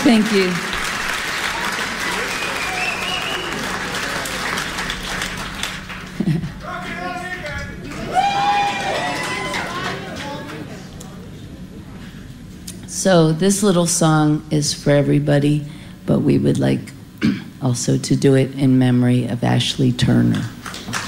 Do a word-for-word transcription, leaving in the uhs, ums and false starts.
Thank you. So this little song is for everybody, but we would like also to do it in memory of Ashley Turner.